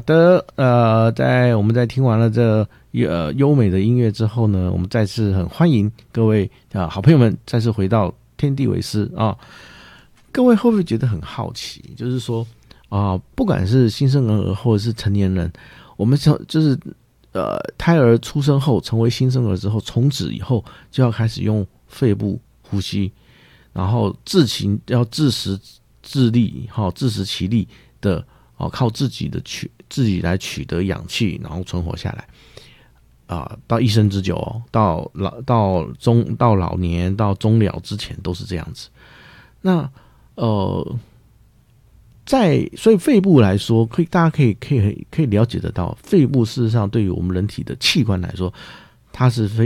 的，在我们在听完了这优美的音乐之后呢，我们再次很欢迎各位好朋友们再次回到天地为师啊。各位会不会觉得很好奇？就是说不管是新生儿或者是成年人，我们就是胎儿出生后成为新生儿之后，从此以后就要开始用肺部呼吸，然后要自食自力，自食其力的靠自己来取得氧气，然后存活下来到一生之久到老年到终了之前都是这样子。那所以肺部来说，大家可以了解得到，肺部事实上对于我们人体的器官来说，它是